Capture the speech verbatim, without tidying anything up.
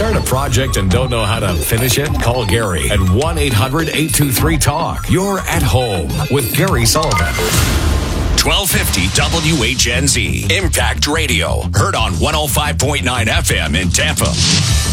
Start a project and don't know how to finish it? Call Gary at one eight hundred eight two three talk. You're at home with Gary Sullivan. twelve fifty W H N Z. Impact Radio. Heard on one oh five point nine F M in Tampa.